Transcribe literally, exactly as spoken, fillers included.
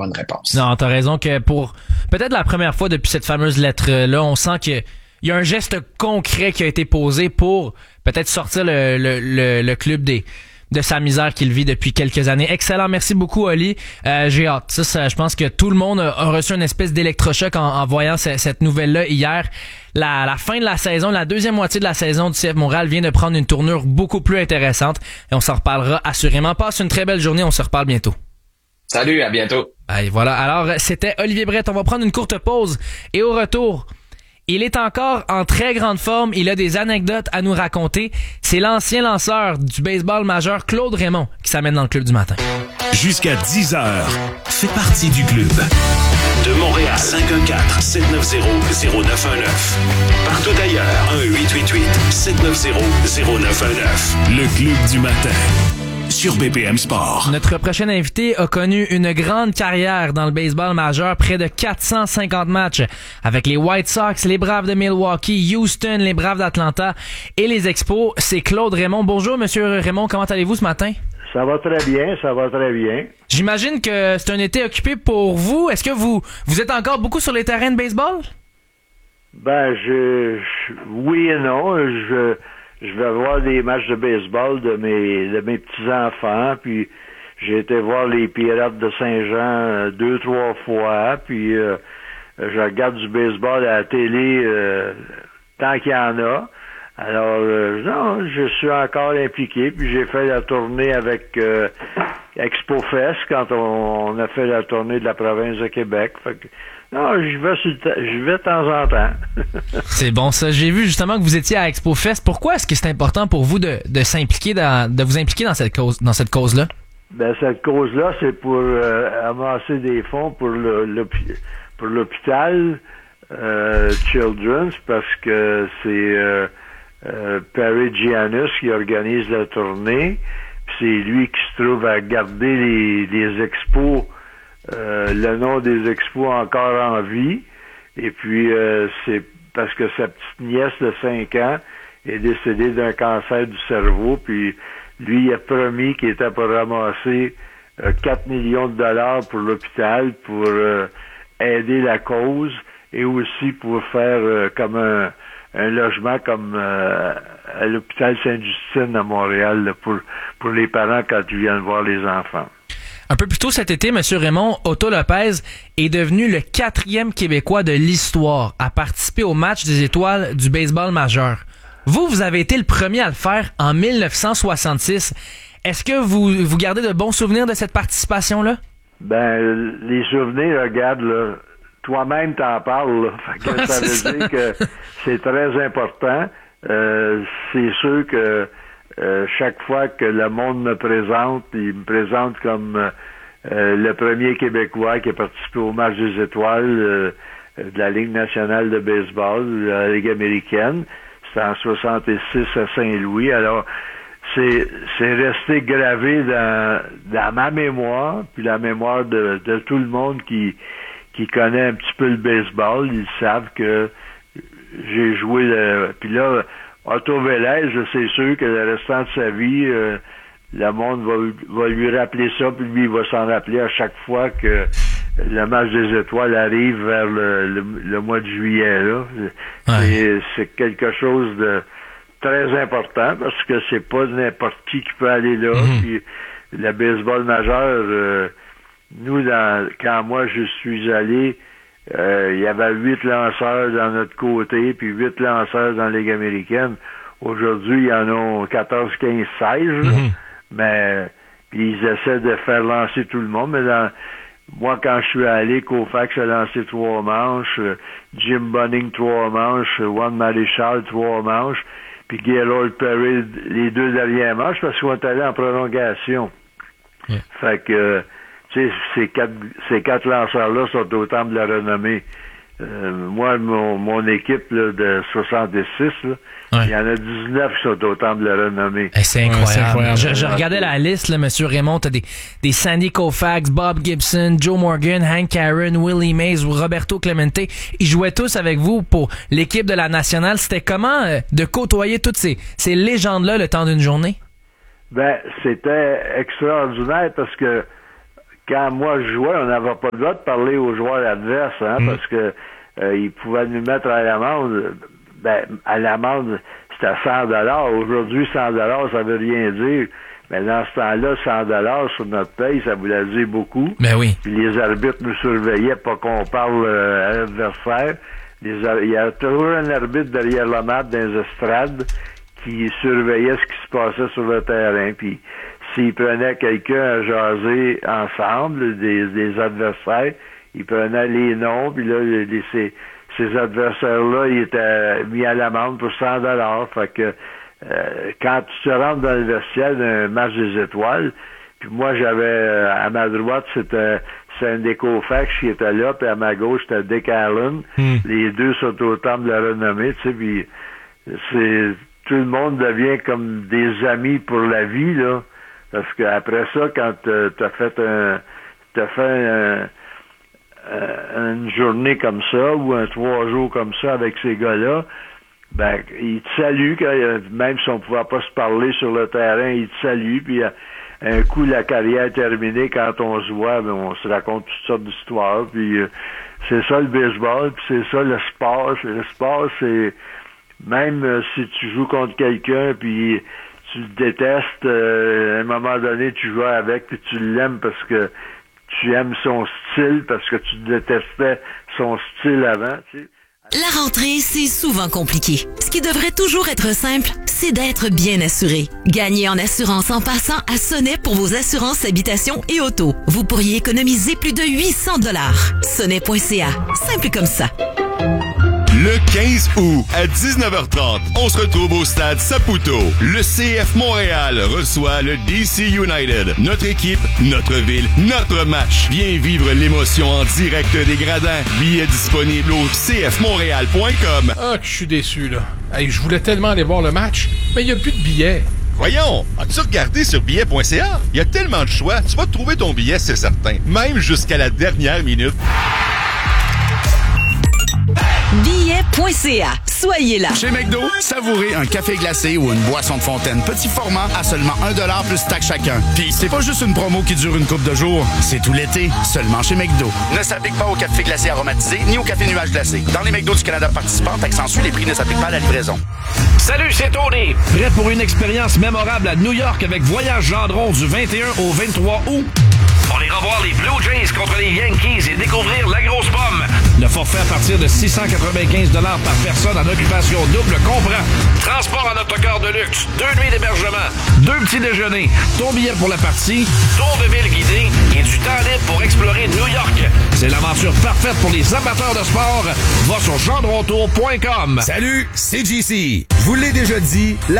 avoir une réponse. Non, t'as raison que pour peut-être la première fois depuis cette fameuse lettre-là, on sent qu'il y a un geste concret qui a été posé pour peut-être sortir le, le, le, le club des de sa misère qu'il vit depuis quelques années. Excellent, merci beaucoup, Oli. Euh, j'ai hâte. Ça, ça, je pense que tout le monde a, a reçu une espèce d'électrochoc en, en voyant ce, cette nouvelle-là hier. La, la fin de la saison, la deuxième moitié de la saison du C F Montréal vient de prendre une tournure beaucoup plus intéressante et on s'en reparlera assurément. Passe une très belle journée, on se reparle bientôt. Salut, à bientôt. Allez, voilà. Alors, c'était Olivier Brett. On va prendre une courte pause et au retour, il est encore en très grande forme. Il a des anecdotes à nous raconter. C'est l'ancien lanceur du baseball majeur Claude Raymond qui s'amène dans le club du matin. Jusqu'à dix heures, fais partie du club. De Montréal, cinq un quatre, sept neuf zéro, zéro neuf un neuf. Partout ailleurs, un huit huit huit, sept neuf zéro, zéro neuf un neuf. Le club du matin. Sur B P M Sport. Notre prochain invité a connu une grande carrière dans le baseball majeur, près de quatre cent cinquante matchs avec les White Sox, les Braves de Milwaukee, Houston, les Braves d'Atlanta et les Expos. C'est Claude Raymond. Bonjour, Monsieur Raymond, comment allez-vous ce matin? Ça va très bien, ça va très bien. J'imagine que c'est un été occupé pour vous. Est-ce que vous vous êtes encore beaucoup sur les terrains de baseball? Ben, je, je oui et non. Je Je vais voir des matchs de baseball de mes de mes petits-enfants, puis j'ai été voir les Pirates de Saint-Jean euh, deux, trois fois, puis euh, je regarde du baseball à la télé euh, tant qu'il y en a. Alors, euh, non, je suis encore impliqué, puis j'ai fait la tournée avec euh, Expo Fest quand on, on a fait la tournée de la province de Québec. Fait que, non, je vais sur le ta- je vais de temps en temps. C'est bon ça. J'ai vu justement que vous étiez à Expo Fest. Pourquoi est-ce que c'est important pour vous de, de s'impliquer dans, de vous impliquer dans cette cause, dans cette cause-là? Ben cette cause-là, c'est pour euh, amasser des fonds pour le, le pour l'hôpital euh, Children's, parce que c'est euh, euh, Perry Giannis qui organise la tournée. Puis c'est lui qui se trouve à garder les, les expos. Euh, le nom des expos encore en vie, et puis euh, c'est parce que sa petite nièce de cinq ans est décédée d'un cancer du cerveau, puis lui il a promis qu'il était pour ramasser euh, quatre millions de dollars pour l'hôpital pour euh, aider la cause et aussi pour faire euh, comme un, un logement comme euh, à l'hôpital Sainte-Justine à Montréal là, pour, pour les parents quand ils viennent voir les enfants. Un peu plus tôt cet été, M. Raymond, Otto Lopez est devenu le quatrième Québécois de l'histoire à participer au match des étoiles du baseball majeur. Vous, vous avez été le premier à le faire en mille neuf cent soixante-six. Est-ce que vous, vous gardez de bons souvenirs de cette participation-là? Ben, les souvenirs, regarde, là, toi-même t'en parles, là. Fait que ça veut ça. dire que c'est très important. Euh, c'est sûr que Euh, chaque fois que le monde me présente, il me présente comme euh, le premier Québécois qui a participé au match des étoiles euh, de la Ligue nationale de baseball, de la Ligue américaine. C'était en soixante-six à Saint-Louis. Alors, c'est c'est resté gravé dans, dans ma mémoire, puis la mémoire de, de tout le monde qui qui connaît un petit peu le baseball. Ils savent que j'ai joué le... Puis là, Otto Vélez, c'est sûr que le restant de sa vie, euh, le monde va, va lui rappeler ça, puis lui, il va s'en rappeler à chaque fois que le match des étoiles arrive vers le, le, le mois de juillet. Là. Ouais. C'est, c'est quelque chose de très important, parce que c'est pas n'importe qui qui peut aller là. Mm-hmm. Puis le baseball majeur, euh, nous, dans, quand moi je suis allé, Euh, il y avait huit lanceurs dans notre côté, puis huit lanceurs dans la Ligue américaine. Aujourd'hui, il y en a quatorze, quinze, seize. Mm-hmm. Mais puis ils essaient de faire lancer tout le monde. Mais dans, moi, quand je suis allé, Koufax a lancé trois manches, euh, Jim Bunning trois manches, euh, Juan Marichal trois manches, puis Gaylord Perry les deux dernières manches parce qu'on est allé en prolongation. Yeah. Fait que euh, tu sais, ces quatre, ces quatre lanceurs-là sont au temple de la renommée. Euh, moi, mon, mon équipe là, de soixante-six, là, ouais. Il y en a dix-neuf qui sont au temple de la renommée. Hey, c'est incroyable. Ouais, c'est incroyable. Je, je ouais. regardais la liste, là, M. Raymond. T'as des, des Sandy Koufax, Bob Gibson, Joe Morgan, Hank Aaron, Willie Mays, Roberto Clemente. Ils jouaient tous avec vous pour l'équipe de la nationale. C'était comment euh, de côtoyer toutes ces, ces légendes-là le temps d'une journée? Ben, c'était extraordinaire parce que quand moi je jouais, on n'avait pas le droit de parler aux joueurs adverses, hein, mm. parce que euh, ils pouvaient nous mettre à l'amende. Ben, à l'amende, c'était cent dollars. Aujourd'hui, cent dollars, ça veut rien dire. Mais dans ce temps-là, cent dollars sur notre paye, ça voulait dire beaucoup. Ben oui. Puis les arbitres nous surveillaient pas qu'on parle euh, à l'adversaire. Les, il y a toujours un arbitre derrière la map dans les estrades qui surveillait ce qui se passait sur le terrain. Puis s'ils prenaient quelqu'un à jaser ensemble, des, des adversaires, ils prenaient les noms, puis là, les, les, ces, ces adversaires-là, ils étaient mis à l'amende pour cent dollars. Fait que euh, quand tu te rentres dans le vestiaire d'un match des étoiles, puis moi, j'avais, euh, à ma droite, c'était Sandy Koufax qui était là, puis à ma gauche, c'était Dick Allen. Mm. Les deux sont au temple de la renommée, tu sais, puis c'est... tout le monde devient comme des amis pour la vie, là. Parce qu'après ça, quand euh, t'as fait un t'as fait un, un, une journée comme ça, ou un trois jours comme ça avec ces gars-là, ben, ils te saluent, quand, même si on ne pouvait pas se parler sur le terrain, ils te saluent, puis un coup, la carrière est terminée, quand on se voit, ben, on se raconte toutes sortes d'histoires, puis euh, c'est ça le baseball, puis c'est ça le sport. Le sport, c'est même euh, si tu joues contre quelqu'un, puis tu le détestes, euh, à un moment donné, tu joues avec, puis tu l'aimes parce que tu aimes son style, parce que tu détestais son style avant, tu sais. La rentrée, c'est souvent compliqué. Ce qui devrait toujours être simple, c'est d'être bien assuré. Gagnez en assurance en passant à Sonnet pour vos assurances habitation et auto. Vous pourriez économiser plus de huit cents dollars. Sonnet point c a. Simple comme ça. Le quinze août, à dix-neuf heures trente, on se retrouve au stade Saputo. Le C F Montréal reçoit le D C United. Notre équipe, notre ville, notre match. Viens vivre l'émotion en direct des gradins. Billets disponibles au c f montréal point com. Ah, que je suis déçu, là. Hey, je voulais tellement aller voir le match, mais il n'y a plus de billets. Voyons, as-tu regardé sur billet point c a? Il y a tellement de choix, tu vas trouver ton billet, c'est certain. Même jusqu'à la dernière minute. billet point c a. Soyez là. Chez McDo, savourez un café glacé ou une boisson de fontaine petit format à seulement un dollar plus taxe chacun. Puis c'est pas juste une promo qui dure une couple de jours, c'est tout l'été, seulement chez McDo. Ne s'applique pas au café glacé aromatisé ni au café nuage glacé. Dans les McDo du Canada participants, taxe en sus, les prix ne s'appliquent pas à la livraison. Salut, c'est Tony. Prêt pour une expérience mémorable à New York avec Voyage Gendron du vingt et un au vingt-trois août? On ira voir les Blue Jays contre les Yankees et découvrir la grosse pomme. Le forfait à partir de six cent quatre-vingt-quinze dollars par personne en occupation double comprend transport en autocar de luxe, deux nuits d'hébergement, deux petits déjeuners, ton billet pour la partie, tour de ville guidé et du temps libre pour explorer New York. C'est l'aventure parfaite pour les amateurs de sport. Va sur gendrontour point com. Salut, c'est J C. Je vous l'ai déjà dit, la